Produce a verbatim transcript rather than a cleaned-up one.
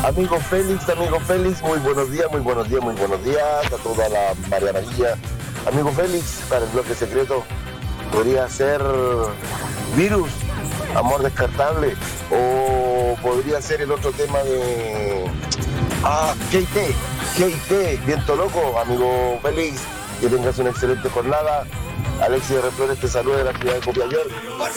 Amigo Félix, amigo Félix, muy buenos días, muy buenos días, muy buenos días a toda la Marianilla. Amigo Félix, para el bloque secreto, podría ser Virus, Amor Descartable, o podría ser el otro tema de... Ah, G T, G T, Viento Loco, amigo Félix, que tengas una excelente jornada. Alexis de Reflores te saluda de la ciudad de Copiapó.